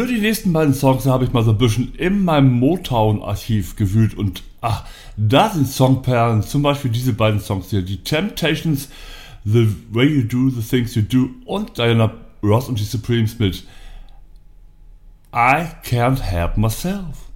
Für die nächsten beiden Songs habe ich mal so ein bisschen in meinem Motown-Archiv gewühlt und da sind Songperlen, zum Beispiel diese beiden Songs hier, die Temptations, The Way You Do, The Things You Do und Diana Ross und die Supremes mit I Can't Help Myself.